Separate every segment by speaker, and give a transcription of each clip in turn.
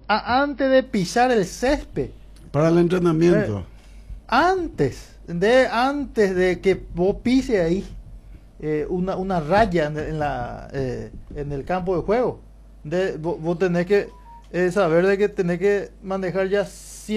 Speaker 1: antes de pisar el césped.
Speaker 2: Para el entrenamiento.
Speaker 1: Antes de que vos pises ahí una raya en el campo de juego. Vos tenés que saber de que tenés que manejar ya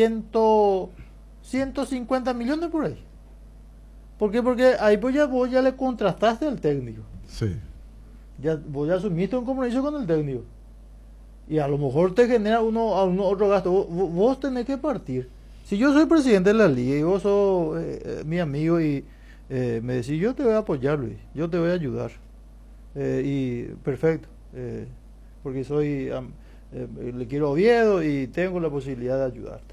Speaker 1: 150 millones por ahí. ¿Por qué? Porque ahí vos ya le contrastaste al técnico.
Speaker 2: Sí.
Speaker 1: Vos ya asumiste un compromiso con el técnico. Y a lo mejor te genera otro gasto. Vos tenés que partir. Si yo soy presidente de la liga y vos sos mi amigo y me decís, yo te voy a apoyar, Luis, yo te voy a ayudar. Y perfecto. Porque le quiero a Oviedo y tengo la posibilidad de ayudarte.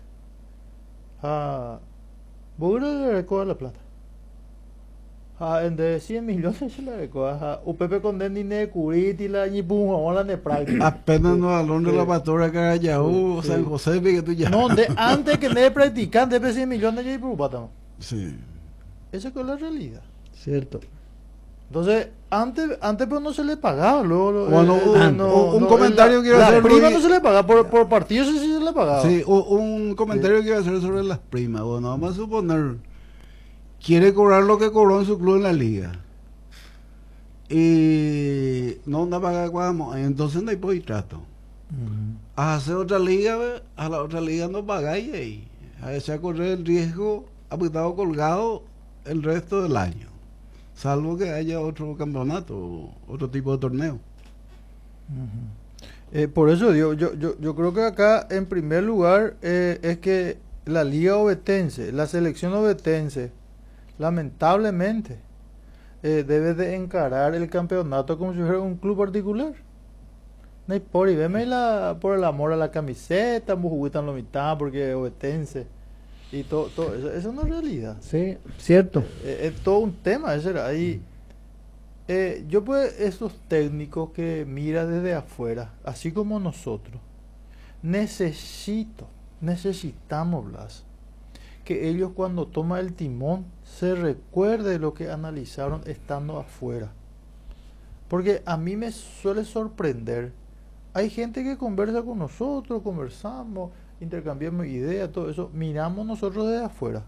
Speaker 1: Vos le recoges la plata. En de 100 millones se le recoge. UPP con Dendi ne curiti la ni pum hola ne práctica.
Speaker 2: Apenas no alón de la patora Carayahú, San José, que tú ya.
Speaker 1: No, antes que ne practicante de 100 millones ya y por
Speaker 2: Sí.
Speaker 1: Esa es la realidad.
Speaker 3: Cierto.
Speaker 1: Entonces, antes pues no se le pagaba.
Speaker 2: Un comentario quiero hacer.
Speaker 1: La prima no se le pagaba, por partido sí se le pagaba.
Speaker 2: Sí, un comentario quiero hacer sobre las primas. Bueno, vamos a suponer, quiere cobrar lo que cobró en su club en la liga. Y no anda a pagar cuadamos, entonces no hay por trato. A hacer otra liga, a la otra liga no pagáis ahí. A ese a correr el riesgo, apretado colgado el resto del año. Salvo que haya otro campeonato, otro tipo de torneo.
Speaker 1: Por eso yo creo que acá en primer lugar es que la liga ovetense, la selección ovetense, lamentablemente debe de encarar el campeonato como si fuera un club particular. No hay por y veme por el amor a la camiseta, mujuguitan lo mitad porque es ovetense. Y todo eso es una realidad.
Speaker 3: Sí, cierto.
Speaker 1: Es todo un tema ese era. Yo pues esos técnicos que mira desde afuera, así como nosotros, necesitamos, Blas, que ellos cuando toman el timón se recuerde lo que analizaron estando afuera. Porque a mí me suele sorprender. Hay gente que conversa con nosotros, conversamos, intercambiamos ideas, todo eso, miramos nosotros desde afuera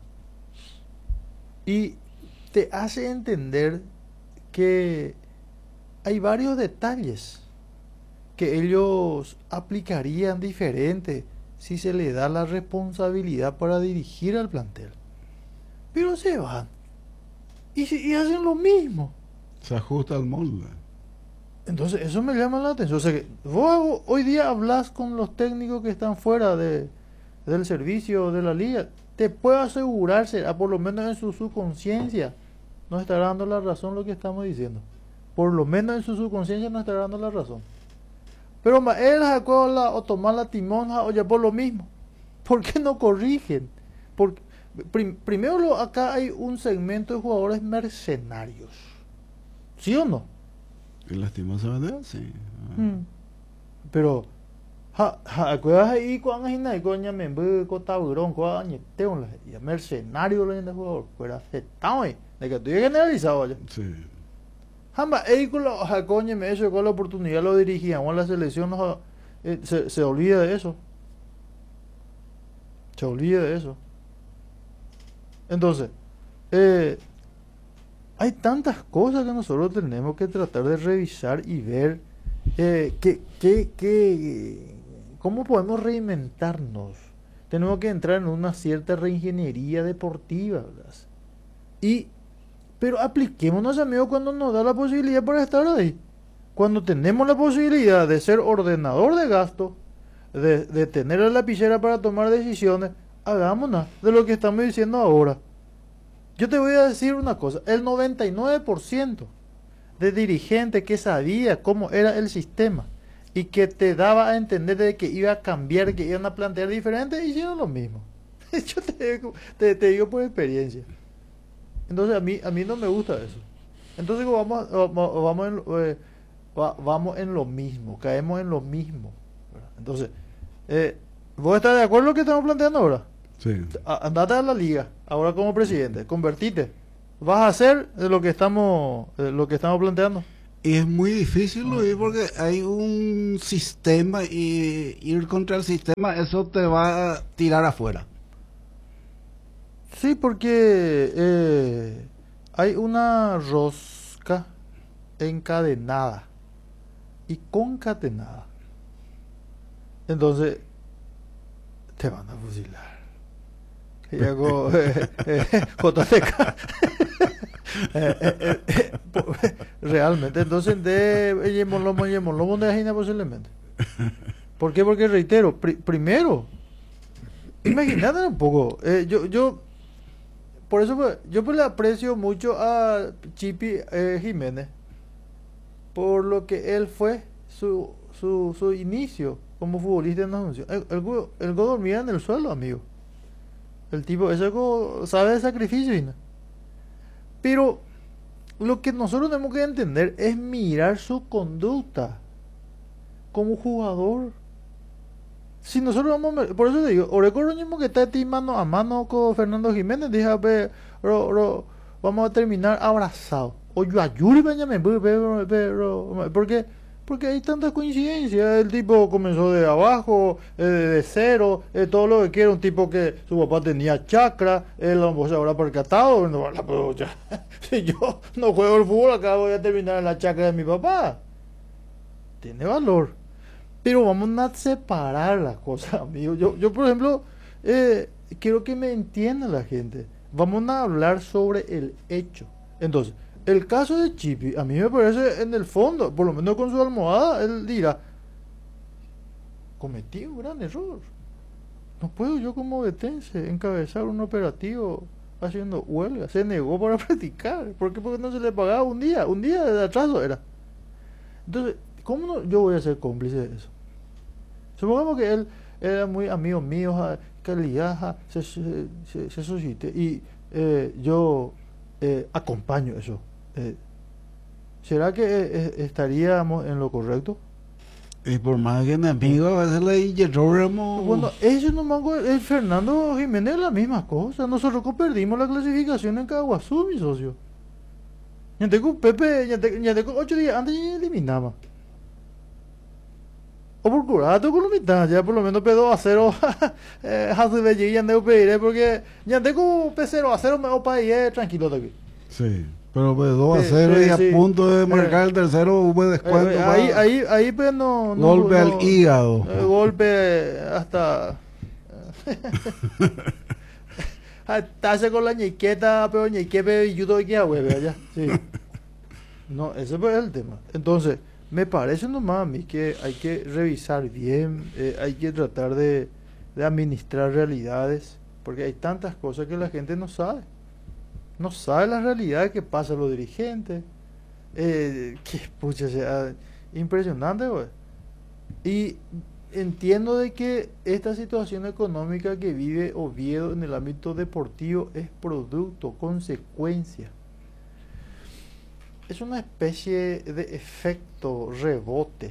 Speaker 1: y te hace entender que hay varios detalles que ellos aplicarían diferente si se le da la responsabilidad para dirigir al plantel, pero se van y hacen lo mismo,
Speaker 2: Se ajusta al molde.
Speaker 1: Entonces eso me llama la atención. O sea que vos hoy día hablas con los técnicos que están fuera del servicio de la liga, te puedo asegurar, por lo menos en su subconsciencia nos estará dando la razón lo que estamos diciendo. Por lo menos en su subconsciencia nos estará dando la razón. Pero él o tomar la timón o ya por lo mismo. ¿Por qué no corrigen? Porque primero acá hay un segmento de jugadores mercenarios. ¿Sí o no?
Speaker 2: Y lastimosamente, sí.
Speaker 1: Pero acuerdas ahí cuando hay coña me con taburón con ya mercenario lo de jugador fuera aceptado de que estoy generalizado ya.
Speaker 2: Sí.
Speaker 1: Jamás con la coña me hizo con la oportunidad lo dirigíamos a la selección se olvida de eso. Se olvida de eso. Entonces, hay tantas cosas que nosotros tenemos que tratar de revisar y ver cómo podemos reinventarnos. Tenemos que entrar en una cierta reingeniería deportiva, ¿verdad? Pero apliquémonos, amigos, cuando nos da la posibilidad para estar ahí. Cuando tenemos la posibilidad de ser ordenador de gasto, de tener la lapicera para tomar decisiones, hagámonos de lo que estamos diciendo ahora. Yo te voy a decir una cosa, el 99% de dirigentes que sabía cómo era el sistema y que te daba a entender de que iba a cambiar, que iban a plantear diferente, hicieron lo mismo. Yo te digo por experiencia. Entonces a mí no me gusta eso. Entonces vamos en lo mismo, caemos en lo mismo, ¿verdad? Entonces, ¿vos estás de acuerdo con lo que estamos planteando ahora?
Speaker 2: Sí.
Speaker 1: Andate a la liga, ahora como presidente, convertite. ¿Vas a hacer lo que estamos planteando?
Speaker 2: Y es muy difícil, Luis, porque hay un sistema y ir contra el sistema, eso te va a tirar afuera.
Speaker 1: Sí, porque hay una rosca encadenada y concatenada. Entonces, te van a fusilar. Y hago JFK. Realmente, entonces de Yemolomo de Ajina posiblemente. ¿Por qué? Porque reitero, primero, imagínate un poco, yo por eso yo pues le aprecio mucho a Chipi Jiménez, por lo que él fue su inicio como futbolista en la Asunción. El go dormía en el suelo, amigo. El tipo, ese go sabe de sacrificio, ¿no? Pero lo que nosotros tenemos que entender es mirar su conducta como jugador. Si nosotros vamos, por eso te digo, Oreco mismo que está aquí mano a mano con Fernando Jiménez, dije, vamos a terminar abrazados. O yo ayude, porque porque hay tantas coincidencias. El tipo comenzó de abajo, de cero, todo lo que quiere. Un tipo que su papá tenía chakra, él se habrá percatado. No, pero ya, si yo no juego el fútbol, acá voy a terminar en la chakra de mi papá. Tiene valor. Pero vamos a separar las cosas, amigo. Yo por ejemplo, quiero que me entienda la gente. Vamos a hablar sobre el hecho. Entonces, el caso de Chipi, a mí me parece en el fondo, por lo menos con su almohada, él dirá, cometí un gran error. No puedo yo como vetense encabezar un operativo haciendo huelga. Se negó para practicar. ¿Por qué? Porque no se le pagaba un día de atraso era. Entonces, ¿cómo no yo voy a ser cómplice de eso? Supongamos que él era muy amigo mío, calidad, se suscite y yo acompaño eso. ¿Será que estaríamos en lo correcto?
Speaker 2: Y por más que enemigo, a veces le dije,
Speaker 1: bueno, eso no mango, el Fernando Jiménez es la misma cosa. Nosotros perdimos la clasificación en Caguazú, mi socio. Ya tengo Pepe, ya tengo 8 días antes y eliminaba. O por curato con la mitad, ya por lo menos P2-0 Hasu Belli ya andeo pediré porque ya tengo P0-0 me opa y tranquilo de aquí.
Speaker 2: Sí, pero pues 2-0 y a punto de marcar el tercero hubo descuento.
Speaker 1: Ahí pues no
Speaker 2: golpe al hígado.
Speaker 1: Golpe hasta hasta con la ñiqueta, pero ñiquepe y judo que hueve allá. Sí. No, ese pues es el tema. Entonces, me parece nomás a mí que hay que revisar bien, hay que tratar de administrar realidades, porque hay tantas cosas que la gente no sabe. No sabe la realidad que pasa a los dirigentes. Que pucha, sea impresionante, güey. Y entiendo de que esta situación económica que vive Oviedo en el ámbito deportivo es producto, consecuencia. Es una especie de efecto rebote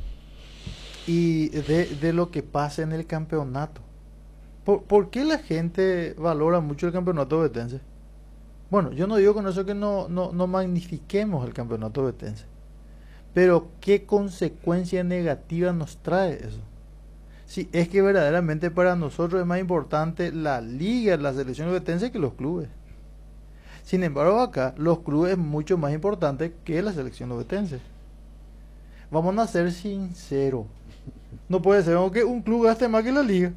Speaker 1: y de lo que pasa en el campeonato. ¿Por qué la gente valora mucho el campeonato vetense? Bueno, yo no digo con eso que no magnifiquemos el campeonato vetense, pero ¿qué consecuencia negativa nos trae eso? Si es que verdaderamente para nosotros es más importante la liga, la selección vetense que los clubes. Sin embargo, acá los clubes es mucho más importante que la selección ovetense. Vamos a ser sinceros. No puede ser que un club gaste más que la liga.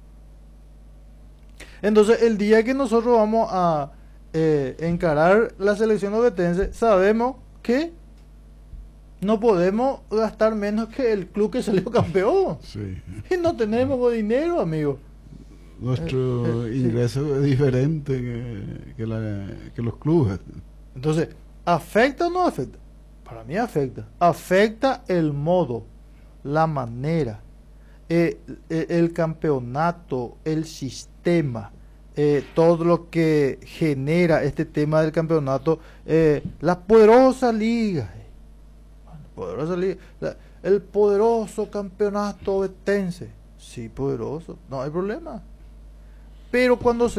Speaker 1: Entonces, el día que nosotros vamos a encarar la selección ovetense, sabemos que no podemos gastar menos que el club que salió campeón.
Speaker 2: Sí.
Speaker 1: Y no tenemos dinero, amigo.
Speaker 2: Nuestro ingreso es diferente que los clubes.
Speaker 1: Entonces, ¿afecta o no afecta? Para mí afecta. Afecta el modo, la manera, el campeonato, el sistema, todo lo que genera este tema del campeonato, la poderosa liga, el poderoso campeonato vetense. Sí, poderoso, no hay problema. Pero cuando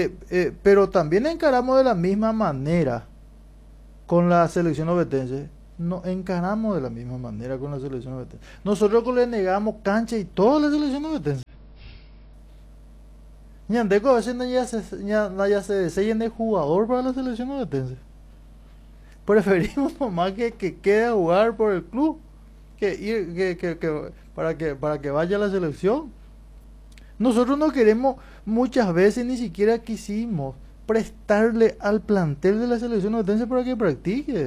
Speaker 1: pero también encaramos de la misma manera con la selección ovetense no encaramos de la misma manera con la selección ovetense. Nosotros le negamos cancha y toda la selección ovetense. Ñandeco a veces no ya se deseen de jugador para la selección ovetense. Preferimos nomás que quede a jugar por el club que ir para que vaya a la selección. Nosotros no queremos, muchas veces ni siquiera quisimos prestarle al plantel de la selección ovetense para que practique.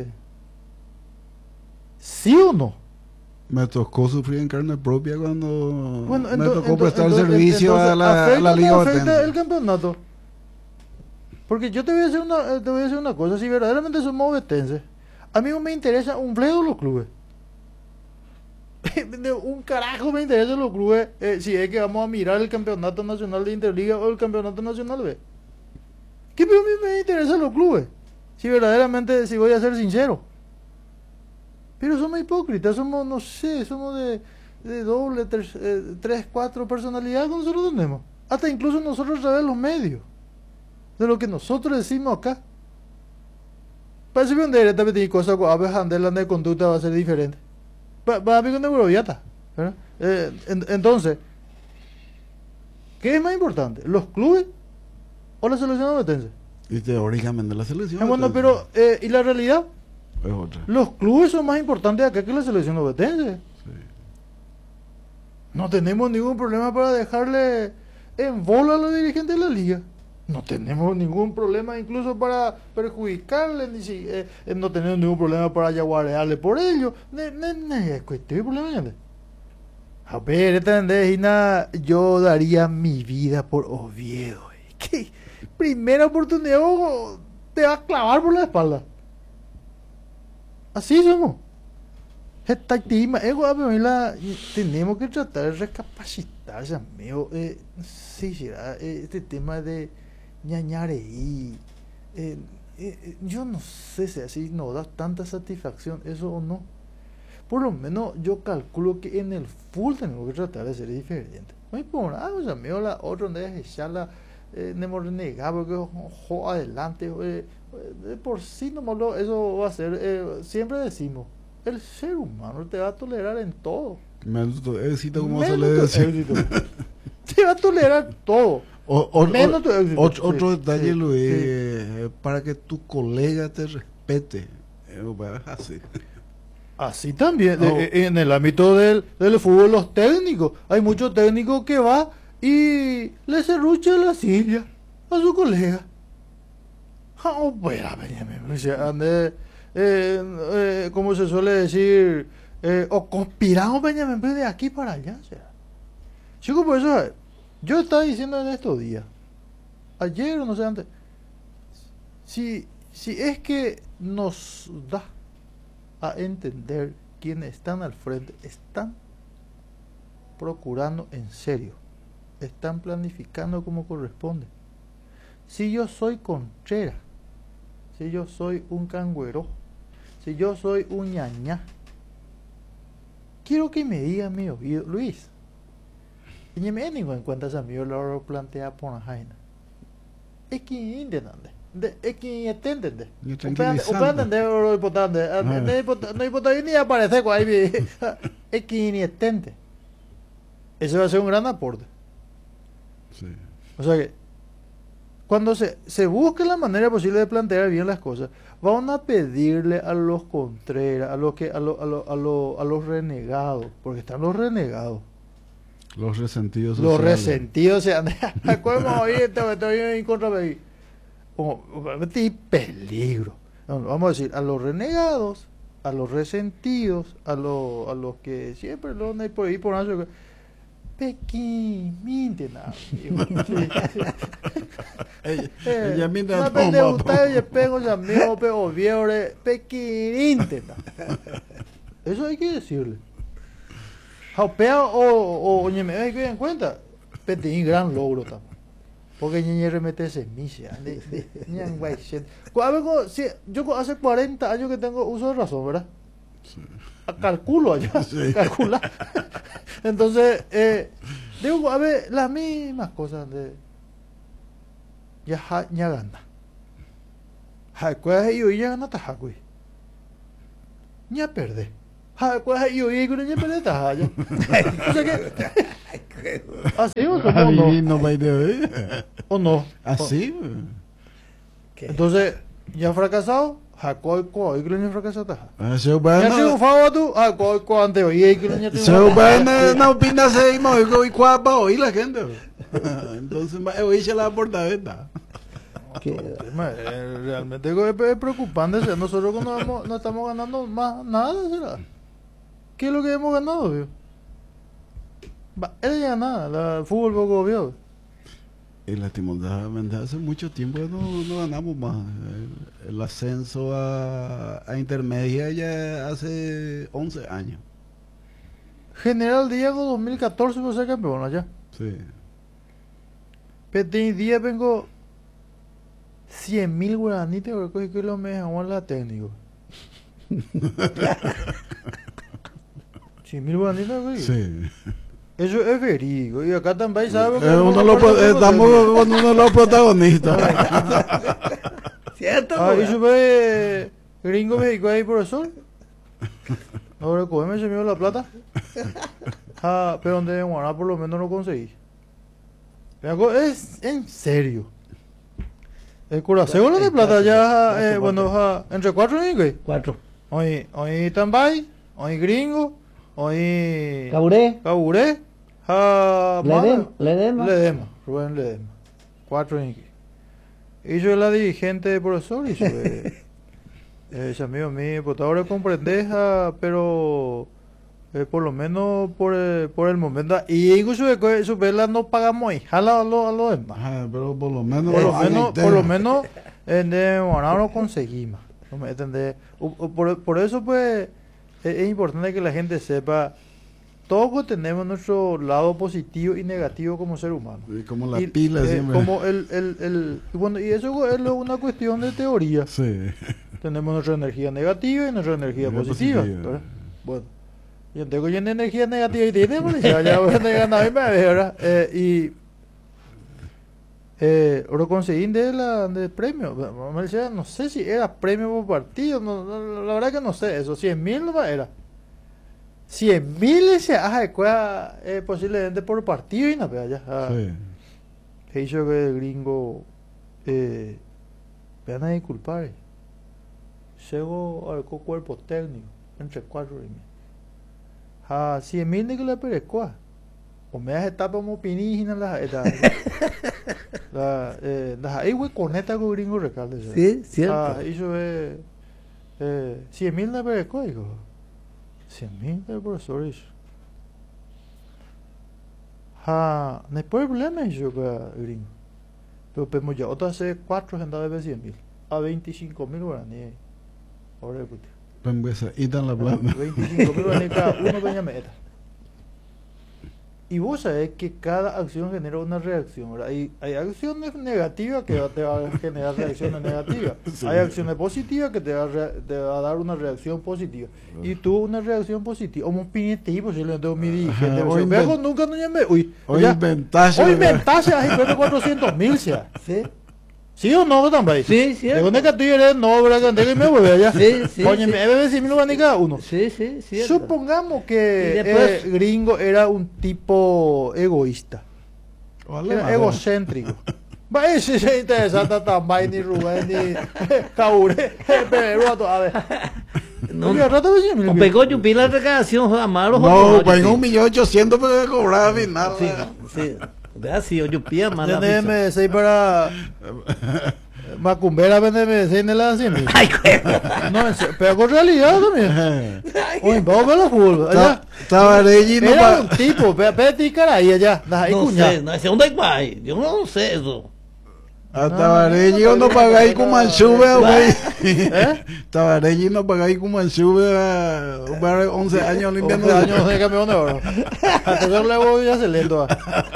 Speaker 1: ¿Sí o no?
Speaker 2: Me tocó sufrir en carne propia cuando
Speaker 1: Bueno,
Speaker 2: me tocó prestar servicio a la Liga
Speaker 1: afecta el
Speaker 2: Ovetense.
Speaker 1: campeonato. Porque yo te voy a decir una cosa, si verdaderamente somos ovetenses, a mí no me interesa un bledo los clubes. Un carajo me interesan los clubes si es que vamos a mirar el campeonato nacional de Interliga o el campeonato nacional B. ¿Qué a mí me interesan los clubes? Si verdaderamente, si voy a ser sincero. Pero somos hipócritas, somos, no sé, somos de doble, tres, cuatro personalidades que nosotros tenemos. Hasta incluso nosotros a través de los medios. De lo que nosotros decimos acá. Parece que directamente y cosas con aves andelan de conducta va a ser diferente. Va a haber una euroviata. Entonces, ¿qué es más importante? ¿Los clubes o la selección ovetense?
Speaker 2: Y teóricamente la selección.
Speaker 1: Bueno, pero, ¿y la realidad?
Speaker 2: Es otra.
Speaker 1: Los clubes son más importantes acá que la selección ovetense.
Speaker 2: Sí.
Speaker 1: No tenemos ningún problema para dejarle en bola a los dirigentes de la liga. No tenemos ningún problema incluso para perjudicarle, no tenemos ningún problema para yaguarearle por ello. Es cuestión de problema. A ver, ¿entendés? Yo daría mi vida por Oviedo. ¿Qué? Primera oportunidad te va a clavar por la espalda. Así somos. Tenemos que tratar de recapacitar, amigo. Sí, este tema de ñañareí. Yo no sé si así nos da tanta satisfacción eso o no. Por lo menos yo calculo que en el full tenemos que tratar de ser diferente. No hay por nada, amigo, la otra donde es echarla, no renegar porque adelante. De por sí nomás eso va a ser, siempre decimos, el ser humano te va a tolerar en todo.
Speaker 2: Menos tu éxito, como
Speaker 1: Menos
Speaker 2: se le
Speaker 1: tu
Speaker 2: dice.
Speaker 1: éxito. Te va a tolerar todo. Menos tu éxito.
Speaker 2: Otro
Speaker 1: Sí,
Speaker 2: detalle,
Speaker 1: sí,
Speaker 2: Luis, para que tu colega te respete. Así.
Speaker 1: Así también,
Speaker 2: No.
Speaker 1: en el ámbito del fútbol, los técnicos. Hay muchos técnicos que va y le serrucha la silla a su colega. Como se suele decir, o conspiramos de aquí para allá. O sea. Chico, por eso, yo estaba diciendo en estos días, ayer o no sé antes, si es que nos da a entender quienes están al frente, están procurando en serio, están planificando como corresponde. Si yo soy Contreras, si yo soy un Cangüero, si yo soy un ñañá, quiero que me diga mi oído, Luis, y me digo en cuenta ese amigo lo plantea por la jaina. Es que entiende, es que entiende. Entiende lo importante, no importa ni aparece con ahí, es que entiende. Ese va a ser un gran aporte.
Speaker 2: Sí.
Speaker 1: O sea que cuando se busque la manera posible de plantear bien las cosas, van a pedirle a los Contreras, a los renegados, porque están los renegados.
Speaker 2: Los resentidos
Speaker 1: Los
Speaker 2: sociales.
Speaker 1: resentidos se han estoy en contra de peligro. No, vamos a decir a los renegados, a los resentidos, a los que siempre lo hay por ahí por algo. Pequín, nada.
Speaker 2: Ella mientras
Speaker 1: no
Speaker 2: toma,
Speaker 1: me gusta, yo pego ya mío, pego viejo, pequín. Eso hay que decirle. Jaupea o ñeme, hay que tener en cuenta. Petín, gran logro también. Porque ñe remete semilla. Yo hace 40 años que tengo uso de razón, ¿verdad?
Speaker 2: Sí.
Speaker 1: Calculo allá,
Speaker 2: Sí.
Speaker 1: calcular. Entonces, digo, a ver, las mismas cosas de ya gana. Hakue y ya gana tajacui. ya perdé. Yo y con ya perdé, ya. O sea que, así o no. ¿O no?
Speaker 2: Así.
Speaker 1: Entonces, ya fracasado, Jacob, y que no fracasado.
Speaker 2: Se
Speaker 1: Ya triunfaba tú, Jacob, ante hoy, y que no
Speaker 2: triunfaba. No opina se mo y cuapa hoy la gente. Entonces, hoy se la portaveta.
Speaker 1: Realmente es preocupante. Nosotros cuando no estamos ganando más nada, ¿será? ¿Qué es lo que hemos ganado, vio? Él ya nada, el fútbol poco vio.
Speaker 2: Y lastimosamente hace mucho tiempo no ganamos más. El ascenso a intermedia ya hace 11 años.
Speaker 1: General Diego 2014 fue ser campeón allá.
Speaker 2: Sí.
Speaker 1: Petit día vengo 100.000 guaranites porque que lo me dejaban la técnico. 100.000 guaranites, güey.
Speaker 2: Sí.
Speaker 1: Eso es verídico. Y acá también sabe que
Speaker 2: estamos con uno de los protagonistas.
Speaker 1: ¿Cierto? Ah, y sube gringo México ahí, profesor. Ahora cógeme se me dio la plata. Ah, pero donde Guaná por lo menos lo conseguí. Es en serio. El curaceo lo de plata ya, bueno, entre 4 y güey.
Speaker 3: 4.
Speaker 1: Hoy tambay, hoy gringo, hoy
Speaker 3: Caburé.
Speaker 1: Ledema, Rubén Ledema. 4 y y yo la dirigente de profesor y yo es amigo mío, pues ahora comprendeja, pero por lo menos por el momento y incluso su vela no pagamos ahí, jala a lo demás.
Speaker 2: Pero por lo menos
Speaker 1: ahora lo conseguimos. ¿No me entendés? Por eso pues es importante que la gente sepa. Todos tenemos nuestro lado positivo y negativo como ser humano.
Speaker 2: Como la pila siempre.
Speaker 1: Como bueno, y eso es una cuestión de teoría.
Speaker 2: Sí.
Speaker 1: Tenemos nuestra energía negativa y nuestra energía positiva. Bueno, yo tengo llena de energía negativa y tiene policía, ya voy a ganar ¿verdad? Lo conseguí de premio. No sé si era premio por partido, la verdad que no sé eso. 100.000 no era. 100.000 se adecuada posiblemente por partido y no vea ya. He dicho que el gringo vean a disculpar. Llego al cuerpo técnico entre 4 y 100.000 de que le perezco. O me das etapa como pinígena ahí güey conecta con gringo recalde.
Speaker 3: Sí, cierto.
Speaker 1: Hizo 100.000 de perezco, digo. 100.000 de profesores. Después el problema es yo que gringo. Pero pues ya otra hace 4 centavos de 100.000 a 25.000 guaraníes. Ahora pues.
Speaker 2: Pues ahí tan la plata.
Speaker 1: 25.000 guaraníes cada uno peña meta. Y vos sabés que cada acción genera una reacción, ¿verdad? Hay acciones negativas que te van a generar reacciones negativas. Sí. Hay acciones positivas que te va a dar una reacción positiva. Y tuvo una reacción positiva. Como un pinete, posiblemente un mi dirigente. Pero nunca no llamé. Hoy inventaste ahí 400.000, ¿sea?
Speaker 3: Sí.
Speaker 1: ¿Sí o no también?
Speaker 3: Sí, sí.
Speaker 1: ¿De dónde que tú eres? No, ¿verdad? Que me vuelve allá.
Speaker 3: Sí.
Speaker 1: Coño, me bebe 100.000 van a cada uno.
Speaker 3: Sí.
Speaker 1: Supongamos que gringo era un tipo egoísta. Era egocéntrico. Va a ser interesante también ni Rubén ni Caburé. Pero a ver.
Speaker 3: No pegó Yupila la recadación, Amaro.
Speaker 2: No, pegó 1.800.000 pero que cobraba al final.
Speaker 3: Sí. Vea si yo pía más la
Speaker 1: DMC para Macumbera DMC en el asiento.
Speaker 3: Ay,
Speaker 1: no, pero con realidad también. Oye, vamos a ver los fútbol. Allá. Era un tipo, vete caray allá.
Speaker 3: No sé, no sé dónde hay. Yo no sé eso.
Speaker 2: A Tabarelli no pagáis con Manchube, güey. Tabarelli no pagáis con Manchube 11 años limpiando.
Speaker 1: 11 años de campeón de oro. A tercer le voy a hacer lento.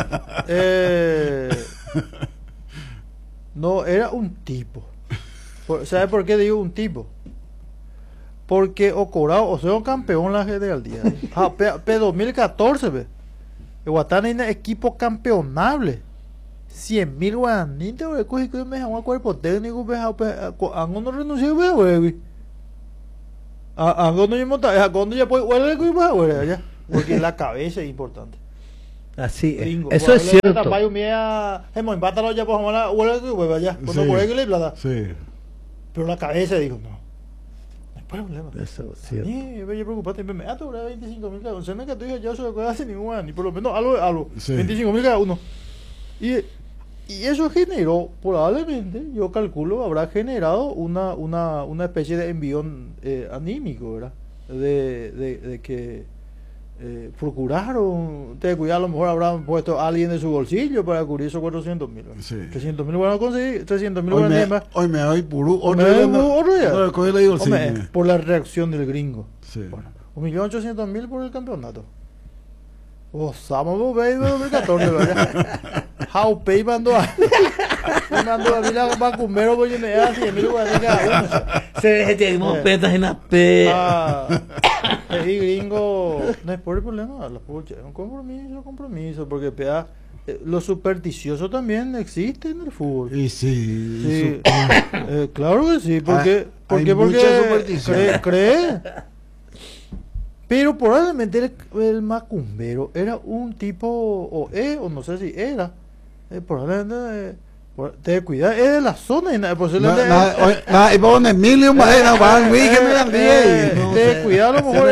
Speaker 1: No, era un tipo. ¿Sabes por qué digo un tipo? Porque Ocorao, o sea, un campeón la gente al día. P 2014, ve. Guatán es un equipo campeonable. 100.000 guaranites, güey, cogí que me dejaba cuerpo técnico, no renunció, güey. A cuando yo monta, a cuando ya puede huele que va a ya, porque la cabeza es importante.
Speaker 3: Así es.
Speaker 1: Gringo,
Speaker 3: Eso es cierto.
Speaker 1: Tapayo mía, hemos empatado ya pues vamos a huele que huele ya, cuando huele que le plata.
Speaker 2: Sí.
Speaker 1: Pero la cabeza dijo, no hay problema.
Speaker 3: Eso es cierto.
Speaker 1: Yo preocupate, me da 25.000 cada uno. Se me que tú dices, yo solo hace ninguna, ni por lo menos algo.
Speaker 2: Sí.
Speaker 1: 25.000 cada uno. Y eso generó, probablemente, yo calculo, habrá generado una especie de envión anímico, ¿verdad? De que procuraron, te cuidado, a lo mejor habrán puesto a alguien de su bolsillo para cubrir esos 400.000.
Speaker 2: Sí.
Speaker 1: 300.000 van a conseguir, 300.000 van a más.
Speaker 2: Hoy me doy puro.
Speaker 1: Otro día.
Speaker 2: No, le digo, sí.
Speaker 1: Hombre, por la reacción del gringo.
Speaker 2: Sí.
Speaker 1: Bueno, 1.800.000 por el campeonato. Osama Bobey 2014, ¿verdad? Jaupey mandó a mí la vacumbero porque me da 100.000 guaraníes cada uno.
Speaker 3: Se tenemos petas en la P.
Speaker 1: Y gringo, no es por el problema, la pucha, es un compromiso, porque pea, lo supersticioso también existe en el fútbol.
Speaker 2: Y sí.
Speaker 1: Claro que sí, porque
Speaker 2: mucha superstición.
Speaker 1: cree. Pero probablemente el macumbero era un tipo, o no sé si era, probablemente, te cuida, es de la zona,
Speaker 2: y pon Emilio Madera, Juan Luis, que me dan bien.
Speaker 1: Te cuida, a lo mejor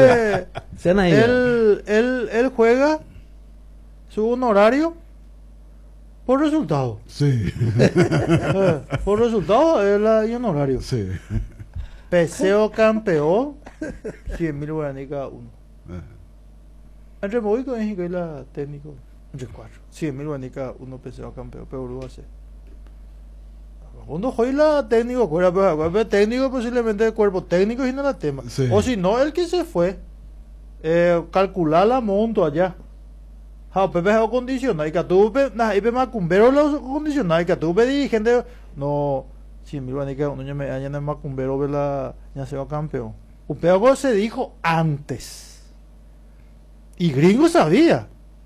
Speaker 1: él juega su honorario por resultado.
Speaker 2: Sí.
Speaker 1: Por resultado, él y honorario.
Speaker 2: Sí.
Speaker 1: Peseo campeón, 100.000 guaraníes cada uno. Entre Movico y la técnico, entre 4. 100.000 guaraníes cada uno, peseo campeón, pero lo hace. Uno juega técnico, pero técnico posiblemente de cuerpo técnico y no la tema.
Speaker 2: Sí.
Speaker 1: O si no, el que se fue, calcular la monto allá. Pepe es condicionado, y que tú, macumbero lo condicionado, y que tú dirigente, no. 100.000 guaraníes uno ya me hayan en macumbero ya se va campeón. Un pedazo se dijo antes. Y gringo sabía.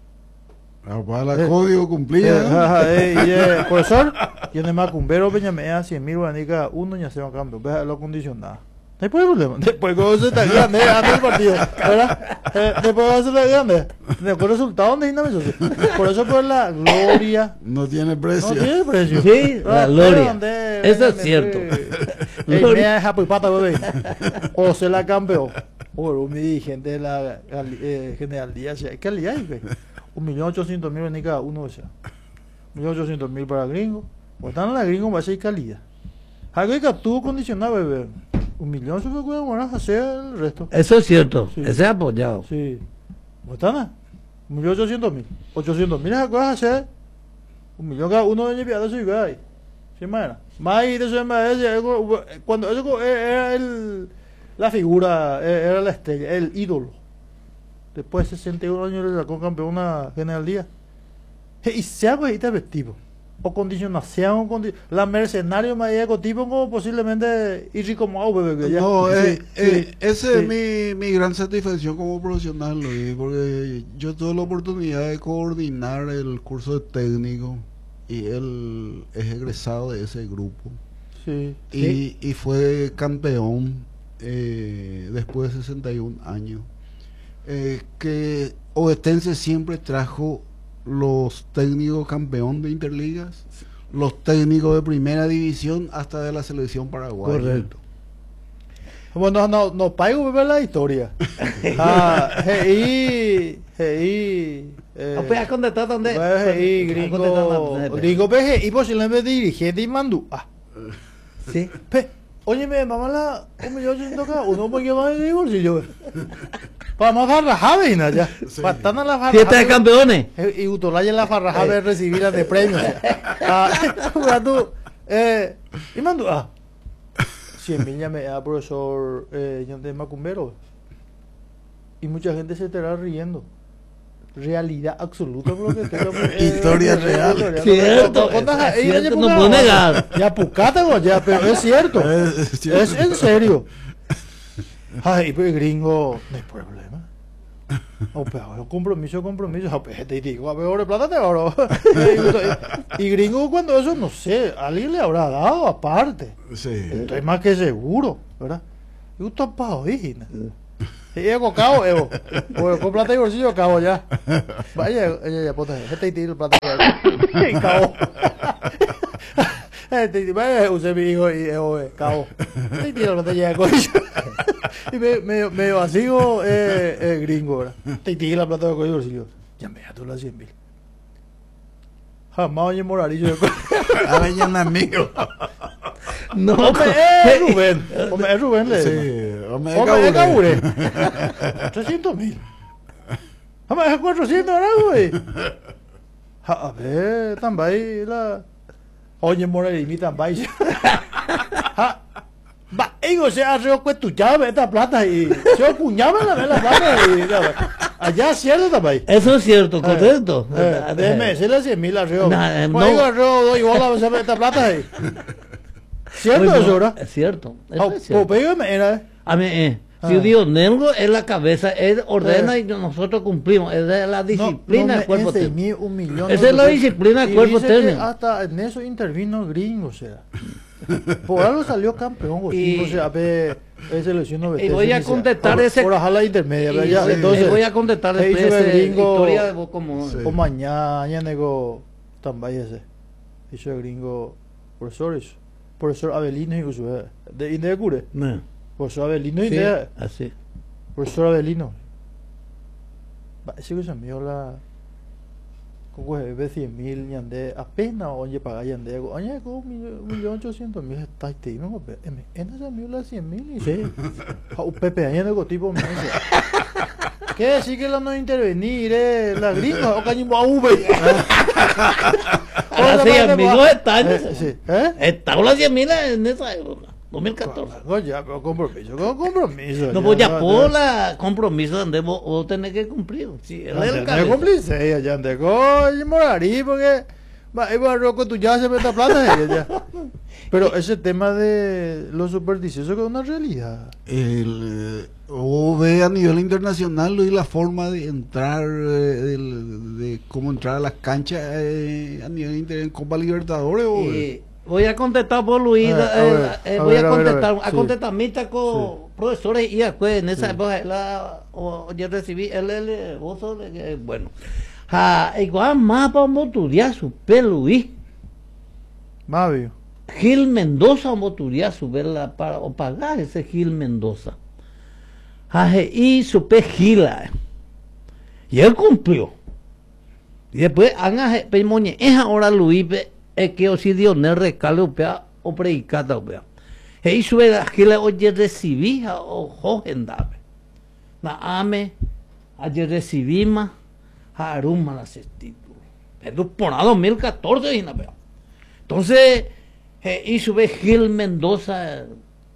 Speaker 2: Para el código cumplía.
Speaker 1: Profesor, y en el macumbero me da 100.000 guaraníes uno ya se va campeón. Ve lo condicionado. No hay problema. Después cuando se está grande, antes del partido, ¿verdad? Después cuando se está grande, después el resultado donde por eso pues la gloria
Speaker 2: no tiene precio.
Speaker 1: No tiene precio.
Speaker 3: Sí, la gloria. Eso es cierto.
Speaker 1: Gloria es Japipata, bebé. O se la campeó. O un dirigente de la generalidad. ¿Qué calidad hay, güey? 1.800.000 guaraníes cada uno, o sea. 1.800.000 para gringo. O están en la gringo, va a ser calidad. Algo que tú condicionado, bebé. 1.000.000 se puede bueno, hacer el resto.
Speaker 3: Eso es cierto,
Speaker 1: Sí.
Speaker 3: ese es apoyado.
Speaker 1: Sí. ¿Botana? 1.800.000. 800.000 es cosa hacer. 1.000.000 cada uno de piadas y gay. ¿Sí, manera? Más y eso cuando eso era la figura, era la estrella, el ídolo. Después de 61 años le sacó campeón una generalía. Y se hago ahí efectivo. O condicionación, la mercenario más tipo como posiblemente y como bebé.
Speaker 2: No,
Speaker 1: sí,
Speaker 2: esa es mi gran satisfacción como profesional, Luis, porque yo tuve la oportunidad de coordinar el curso de técnico y él es egresado de ese grupo.
Speaker 1: Sí.
Speaker 2: Y fue campeón después de 61 años. Que Ovetense siempre trajo los técnicos campeón de Interligas, los técnicos de primera división hasta de la selección paraguaya.
Speaker 3: Correcto.
Speaker 1: Bueno, no pago ver la historia.
Speaker 3: Pues contestar donde
Speaker 1: gringo y posiblemente dirigente y mandó.
Speaker 3: Sí.
Speaker 1: Oye, mamá la 1.800.000 cada uno porque va en el bolsillo. Para más farrajada y ya. Para estar en la farrajada.
Speaker 3: Fiesta de campeones.
Speaker 1: Y Utolaya en la farrajada de recibir las de premios. Y mandó 100.000 ya me da profesor de Macumbero. Y mucha gente se estará riendo. Realidad absoluta por lo que
Speaker 2: historia real.
Speaker 3: Cierto, no puedo negar.
Speaker 1: Ya pucata, ya, pero es cierto. Es en serio. Ay, pues gringo, no hay problema. Compromiso. Te digo, a ver, oro, plata de oro. Y gringo, cuando eso, no sé, alguien le habrá dado aparte.
Speaker 2: Sí.
Speaker 1: Estoy más que seguro, ¿verdad? Y un tapado, hijina. Y Evo, cabo, Evo. Pues con plata y bolsillo, cabo ya. Vaya, ella, puta, este tiro el plata y cabo. Vaya, usé mi hijo y Evo, cabo. Este tiro el plata ya, coño. Y medio así, gringo, ¿verdad? Te tiro la plata de coño y bolsillo. Ya me da tú las 100.000. Jamás oye morarillo de coño.
Speaker 2: A ver, ya un amigo.
Speaker 3: No,
Speaker 1: Hombre, Rubén. Hombre, es Rubén, le digo.
Speaker 2: Sí,
Speaker 1: Hombre, es Caburé. 300.000. Hombre, es 400 ahora, güey. A ver, también la... Oye, morarillo, también. Va, ego, se ha recuetuchado esta plata y se ocuñaba la plata y... Allá es cierto también.
Speaker 3: eso es cierto, correcto.
Speaker 1: Déjeme decirle 100.000 arreo.
Speaker 3: No.
Speaker 1: Oigo, arreo, doy bola, se ve esta plata ahí. ¿Cierto eso, verdad?
Speaker 3: Es cierto.
Speaker 1: Pues pégame, era.
Speaker 3: A mí, si Dios Nelgo es la cabeza, él ordena y nosotros cumplimos. Esa es la disciplina del cuerpo técnico.
Speaker 1: 1.000.000.
Speaker 3: Esa es la disciplina del cuerpo técnico.
Speaker 1: Hasta en eso intervino el gringo, o sea. Por algo salió campeón, o sea, selección 90.
Speaker 3: Y voy a contestar ese.
Speaker 1: Por la intermedia,
Speaker 3: y,
Speaker 1: ya, entonces.
Speaker 3: Voy a contestar después
Speaker 1: ese gringo.
Speaker 3: Historia de vos como.
Speaker 2: Sí.
Speaker 1: O mañana nego también ese. Hizo el gringo. Profesor Avelino y Usué. De Inde Cure.
Speaker 3: No.
Speaker 1: Profesor Avelino y
Speaker 3: Sí,
Speaker 1: Inde.
Speaker 3: así.
Speaker 1: Profesor Avelino. Ese que se me la. Como es de 100.000 yande apenas oye pagar yande oye como 1.800.000 está y te no en esa mil la 100.000 y sí Pepe añade con tipo me dice ¿qué decir que la no intervenir la gringa o cañimo a V
Speaker 3: Ahora sí, amigos están.
Speaker 1: sí
Speaker 3: Están las 100.000 en esa época. 2014.
Speaker 1: Ya, pero compromiso.
Speaker 3: No, pues ya por la compromiso donde vos tenés que cumplir. Sí, él es el
Speaker 1: Ya cumplirse, ya ande coño, morarí, porque va roco tú ya se mete plata ya. Pero ese tema de lo supersticioso que es una realidad.
Speaker 2: O ve a nivel internacional y la forma de entrar, de cómo entrar a las canchas a nivel internacional, Copa Libertadores.
Speaker 3: Voy a contestar por Luis, voy a contestar, a
Speaker 1: sí.
Speaker 3: contestar mita con profesores y después en esa época yo recibí el oso, bueno, igual más para moturía su Luis.
Speaker 1: Mavio.
Speaker 3: Gil Mendoza moturía su verla para o pagar ese Gil Mendoza. Y su Gila. Y él cumplió. Y después moñe es ahora Luis es que o si Dios no recale o predicata y sube la Gila oye recibí o jojendabe na ame ayer recibí más a aruma la título pero por 2014 entonces y sube Gil Mendoza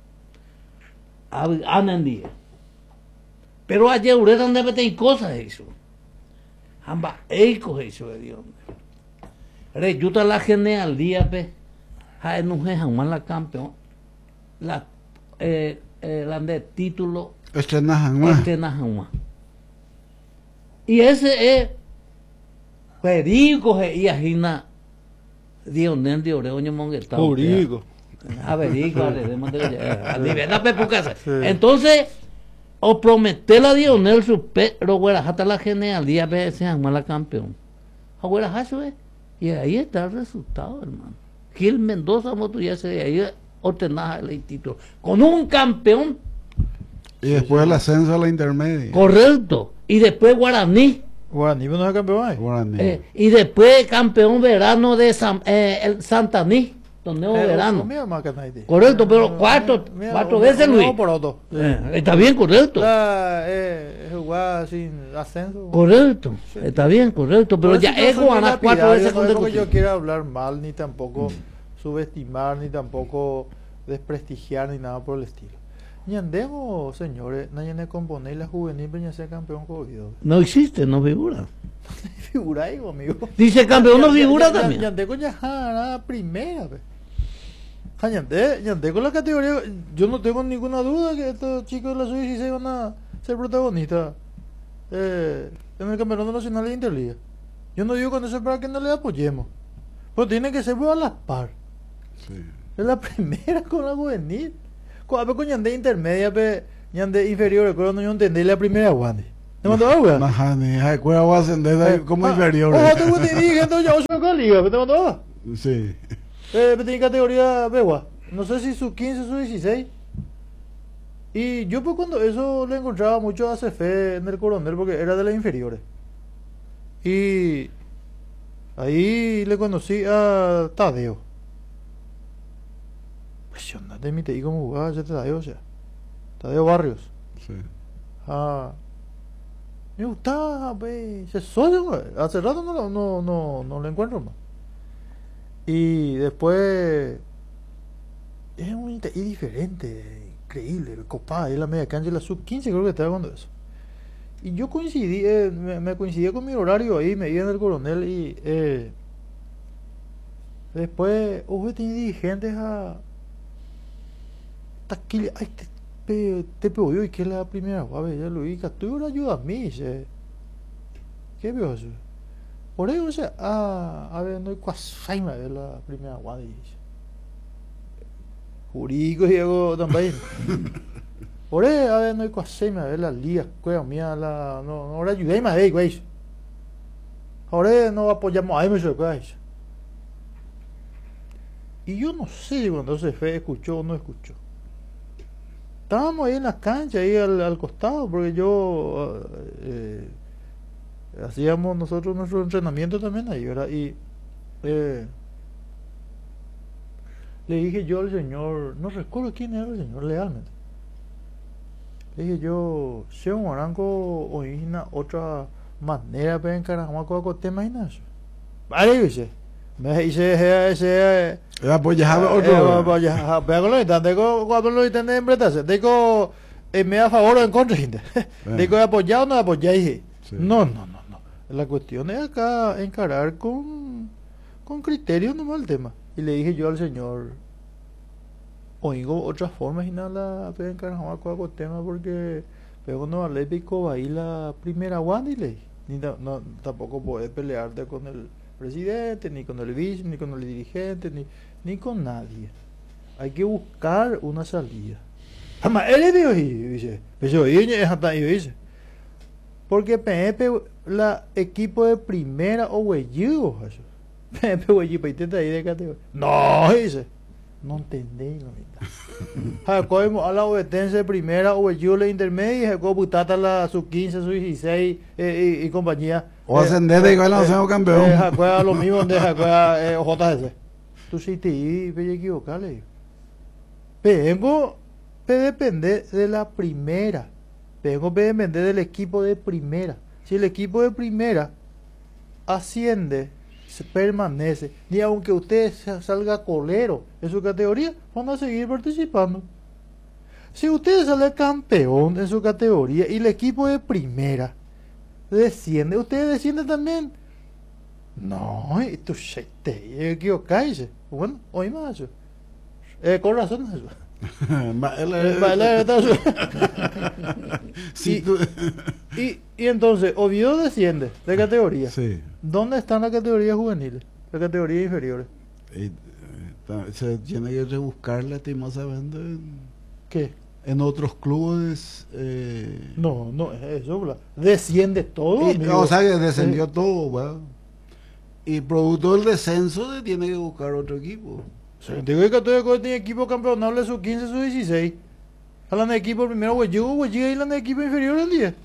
Speaker 3: anandía pero ayer uredan debe tener cosas eso ambas eicos eso de Dios reyuta la genial día no es jamás la campeón la de título
Speaker 2: Estrena jamás
Speaker 3: y ese es perico y agina Dios de oreoño monguetao
Speaker 1: Purico.
Speaker 3: entonces o prometer la Dionel su pero bueno hasta la genial día se jamás la campeón ahora eso es. Y ahí está el resultado, hermano. Gil Mendoza Motuyense de ahí ordenaba el título. Con un campeón.
Speaker 2: Y después el ascenso a la intermedia.
Speaker 3: Correcto. Y después Guaraní.
Speaker 1: Guaraní no es campeón ahí.
Speaker 2: Guaraní.
Speaker 3: Y después campeón verano de el Santaní. Torneo de verano. Correcto, pero cuatro veces Luis. Está bien, correcto.
Speaker 1: Jugar sin ascenso.
Speaker 3: Correcto, sí. Está bien, correcto. Pero ya es ganar 4 veces
Speaker 1: consecutivas. No es porque yo quiera hablar mal, ni tampoco subestimar, ni tampoco desprestigiar, ni nada por el estilo. Ñandemo, señores, nadie le compone la juvenil para ser campeón COVID.
Speaker 3: No existe, no figura.
Speaker 1: Figura ahí, amigo.
Speaker 3: Dice campeón, no figura también.
Speaker 1: Ñandemo ya la primera, Ñandemo con la categoría. Yo no tengo ninguna duda que estos chicos de la Sub-16 van a ser protagonistas en el campeonato nacional de Interliga. Yo no digo con eso para que no le apoyemos, pero tiene que ser a la par.
Speaker 2: Sí.
Speaker 1: Es la primera con la juvenil. Cuando con ñande intermedia, pe, ñande inferior, pero no yo entendí la primera guande. ¿Te mandó agua?
Speaker 2: Ajá, ni de cuál va a ascender como inferior.
Speaker 1: Ojo, te dije, entonces ya ocho acá liga, ¿te mandó agua?
Speaker 2: Sí.
Speaker 1: Tiene categoría Begua. No sé si su 15 o su 16. Y yo pues cuando eso le encontraba mucho a Cefe en el Coronel porque era de las inferiores. Y ahí le conocí a Tadeo. Impresionante, mi te digo cómo jugaba ese Tadeo, o sea. Tadeo Barrios.
Speaker 2: Sí.
Speaker 1: Ah, me gustaba, pues. Ese socio, güey. Hace rato no lo encuentro más. Y después es un y diferente, increíble, copada, ahí la media cancha, la sub-15 creo que estaba cuando eso. Y yo coincidí, me coincidía con mi horario ahí, me iba en el Coronel y después hubo dirigentes a taquilla, ay, te pegó y que es la primera, a ver, ya lo vi, que tú ayuda a mí, ¿qué veo eso? Por eso, o sea, a ver, no hay cuasaima de la primera guada. Jurico y algo también. Por eso, a ver, no hay cuasaima de la liga, cueva mía, no, ahora ayudé más de güey. Ahora no apoyamos a él, me güey. Y yo no sé cuando se fue, escuchó o no escuchó. Estábamos ahí en la cancha, ahí al costado, porque yo. Hacíamos nosotros nuestro entrenamiento también ahí, ¿verdad? Y le dije yo al señor, no recuerdo quién era el señor legalmente. Le dije yo, si un aranco o otra manera para encarar con tema y nada. Vale, dice. Me dice ese
Speaker 2: apoyaba otro.
Speaker 1: Pero lo intento, cuando lo intento empretarse, digo, me da favor o en contra, gente. Digo, apoyado o no apoyáis. No. La cuestión es acá encarar con criterio nomás el tema. Y le dije yo al señor, oigo otras formas y nada la encarar con el tema porque pero no le pico ahí la primera guanda y le dije, no, tampoco puedes pelearte con el presidente, ni con el vice, ni con el dirigente, ni con nadie. Hay que buscar una salida. Jamás él dice, dice. Porque PNP, la equipo de primera o huellido, PNP huellido, para intentar ir de categoría. No, dice. No entendí, no. Jacob a la obetense de primera o huellido la intermedia y Jacob Butata la sub 15, sub 16 y compañía.
Speaker 2: O ascender de igual a ser campeón.
Speaker 1: Jacob a lo mismo de Jacob JS. Tú sí te ibas a equivocar, le digo. Vengo a depender de la primera. Tengo que depender del equipo de primera. Si el equipo de primera asciende, se permanece, ni aunque usted salga colero en su categoría, van a seguir participando. Si usted sale campeón en su categoría y el equipo de primera desciende, ¿usted desciende también? No, tú te equivocáis. Bueno, hoy más eso. Con razón eso. Y entonces Oviedo desciende de categoría.
Speaker 2: Sí.
Speaker 1: ¿Dónde están las categorías juveniles? Las categorías inferiores.
Speaker 2: Se tiene que rebuscar lastimosamente
Speaker 1: ¿Qué?
Speaker 2: en otros clubes.
Speaker 1: No es eso. Desciende todo.
Speaker 2: O sea que descendió todo, ¿verdad? Y producto del descenso se tiene que buscar otro equipo.
Speaker 1: Digo que Católico tiene equipo campeonable su 15, su 16. Hablan de equipo primero, güey, y hablan de equipo inferior al 10.